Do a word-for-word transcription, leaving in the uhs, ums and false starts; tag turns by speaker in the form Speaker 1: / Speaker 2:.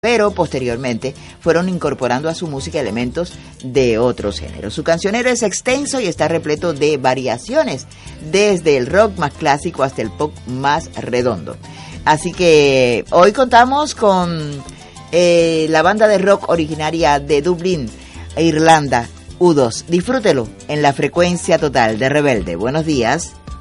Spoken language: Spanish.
Speaker 1: pero posteriormente fueron incorporando a su música elementos de otros géneros. Su cancionero es extenso y está repleto de variaciones, desde el rock más clásico hasta el pop más redondo. Así que hoy contamos con eh, la banda de rock originaria de Dublín, Irlanda, U dos. Disfrútelo en la frecuencia total de Rebelde. Buenos días.